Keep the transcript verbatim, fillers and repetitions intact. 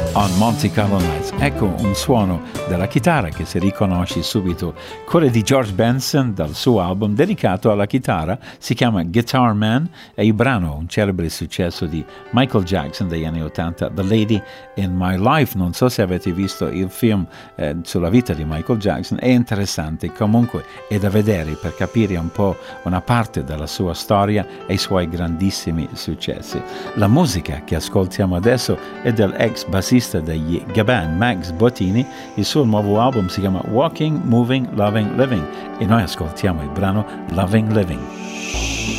on Monte Carlo Nights. Ecco un suono della chitarra che si riconosce subito, quello di George Benson dal suo album dedicato alla chitarra, si chiama Guitar Man, e il brano un celebre successo di Michael Jackson degli anni ottanta, The Lady in My Life. Non so se avete visto il film eh, sulla vita di Michael Jackson, è interessante, comunque è da vedere per capire un po' una parte della sua storia e i suoi grandissimi successi. La musica che ascoltiamo adesso è dell'ex bassista degli Gaban, Max Bottini. Il suo nuovo album si chiama Walking, Moving, Loving, Living e noi ascoltiamo il brano Loving Living.